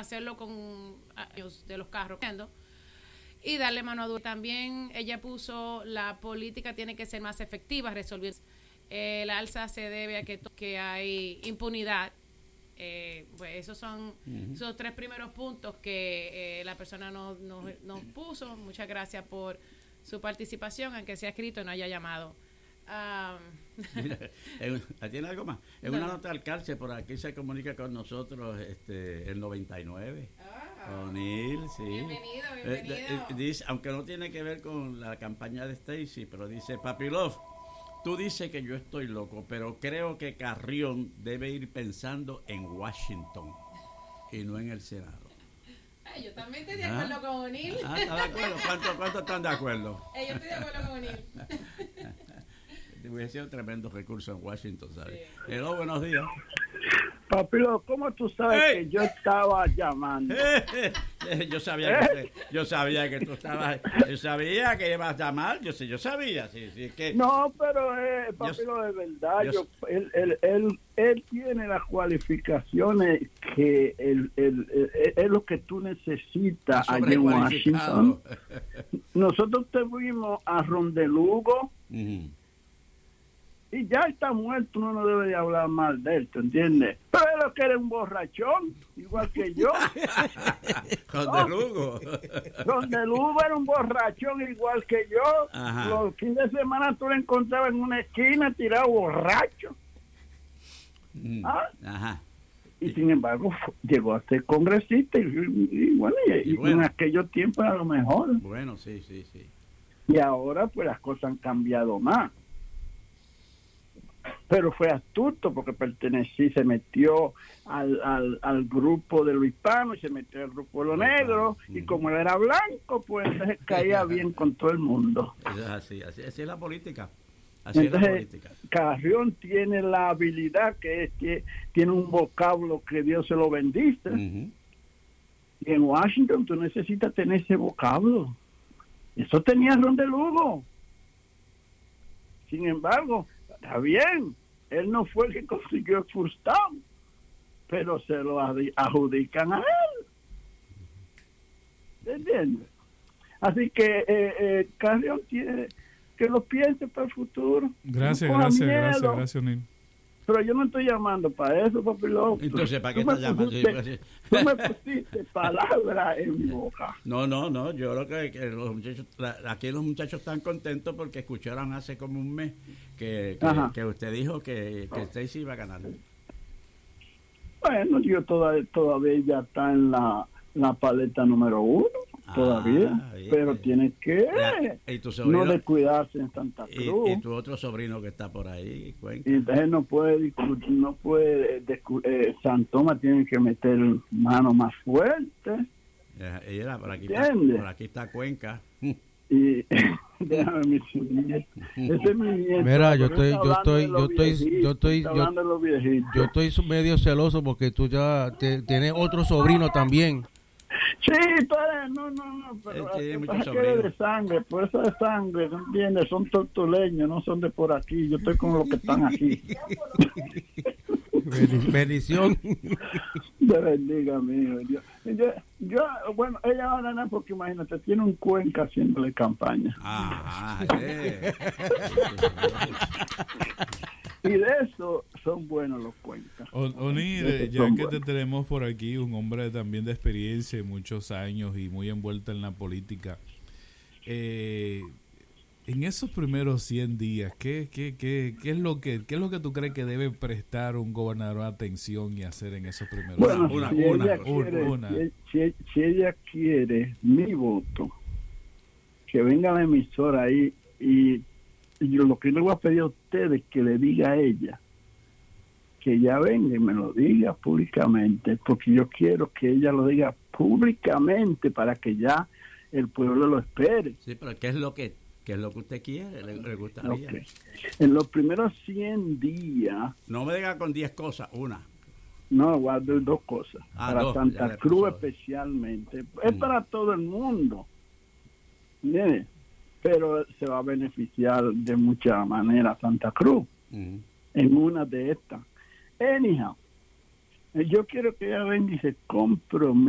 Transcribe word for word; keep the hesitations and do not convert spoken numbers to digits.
hacerlo con años de los carros y darle mano a dura. También ella puso la política tiene que ser más efectiva, resolver eh, la alza se debe a que, que hay impunidad. Eh, pues esos son uh-huh. esos tres primeros puntos que eh, la persona nos, nos, nos puso. Muchas gracias por su participación, aunque sea escrito y no haya llamado. Um, ¿Tiene algo más? En no. una nota al cárcel, por aquí se comunica con nosotros este, el noventa y nueve. Ah, O'Neill, sí. Bienvenido, bienvenido. Eh, eh, dice, aunque no tiene que ver con la campaña de Stacey, pero dice, Papi Love, tú dices que yo estoy loco, pero creo que Carrión debe ir pensando en Washington y no en el Senado. Ay, yo también estoy de acuerdo ¿Ah? con O'Neill. Ah, ¿está de acuerdo? ¿Cuántos cuánto están de acuerdo? Eh, yo estoy de acuerdo con O'Neill. Hubiese sido un tremendo recurso en Washington, ¿sabes? Sí. Hello, buenos días. Papilo, ¿cómo tú sabes hey. que yo estaba llamando? yo sabía que usted, yo sabía que tú estabas, yo sabía que ibas a llamar, yo sé, yo sabía, sí, sí, que no, pero eh, Papilo, de verdad, yo, yo, él, él, él, él tiene las cualificaciones que él, él, él, él, es lo que tú necesitas allá en Washington. Nosotros tuvimos a Rondelugo. Uh-huh. Y ya está muerto, uno no debe de hablar mal de él, ¿te entiendes? Pero él lo que era un borrachón, igual que yo. Ronde Lugo. Ronde Lugo era un borrachón igual que yo. Ajá. Los fines de semana tú lo encontrabas en una esquina tirado borracho. Mm. ¿Ah? Ajá. Y sin embargo llegó a ser congresista y, y, y bueno, y, y bueno, en aquellos tiempos era lo mejor. Bueno, sí, sí, sí. Y ahora pues las cosas han cambiado más. Pero fue astuto porque pertenecía, se metió al, al, al grupo de los hispanos y se metió al grupo de los negros, y como él era blanco, pues entonces caía bien con todo el mundo. Eso es así, así, así es la política. Así entonces, es la política. Carrión tiene la habilidad que es que tiene un vocablo que Dios se lo bendice. Uh-huh. Y en Washington tú necesitas tener ese vocablo. Eso tenía Rondelugo. Sin embargo, está bien, él no fue el que consiguió el first down, pero se lo adjudican a él. ¿Entiendes? Así que eh, eh, Carrión tiene que lo piense para el futuro. Gracias, no gracias, gracias, gracias, Neil. Pero yo no estoy llamando para eso, papi loco. Entonces, ¿para qué estás llamando? Tú me pusiste palabras en mi boca. No, no, no. Yo creo que, que los muchachos, la, aquí los muchachos están contentos porque escucharon hace como un mes que, que, que usted dijo que, que Stacey iba a ganar. Bueno, yo todavía, todavía ya está en la, la paleta número uno. Todavía, ah, pero tiene que no descuidarse en Santa Cruz. Y, y tu otro sobrino que está por ahí, Cuenca. Y entonces no puede discutir, no puede descu- eh, San Tomás tiene que meter mano más fuerte. Ella, por aquí está, por aquí está Cuenca. Y déjame mi nieto. Ese es mi nieto. Mira, yo estoy, yo estoy, yo estoy, yo estoy, yo, yo estoy medio celoso porque tú ya te, tienes otro sobrino también. Sí, todavía, no, no, no, pero es que es de sangre, por eso de sangre, ¿no entiendes? Son tortuleños, no son de por aquí, yo estoy con los que están aquí. Bendición. De bendiga, mío. Yo, yo, yo, bueno, ella va a ganar porque imagínate, tiene un Cuenca haciéndole campaña. Ah, eh. Y de eso son buenos los Cuencas. O'Neill, ya que buenos. Te tenemos por aquí, un hombre también de experiencia, muchos años y muy envuelto en la política. Eh, en esos primeros cien días, ¿qué, qué, qué, qué, es lo que, ¿qué es lo que tú crees que debe prestar un gobernador atención y hacer en esos primeros bueno, días? Una, si una, ella una, quiere, una. Si, si, si ella quiere mi voto, que venga la emisora ahí y Y yo lo que le voy a pedir a ustedes que le diga a ella que ella venga y me lo diga públicamente, porque yo quiero que ella lo diga públicamente para que ya el pueblo lo espere. Sí, pero ¿qué es lo que qué es lo que usted quiere? ¿Le, le gustaría? Okay. En los primeros cien días... No me diga con diez cosas, una. No, voy a dar dos cosas. Ah, para dos, Santa Cruz especialmente. Mm. Es para todo el mundo. ¿Entiendes? Pero se va a beneficiar de mucha manera Santa Cruz mm. en una de estas. Anyhow, yo quiero que ella venga y se comprometa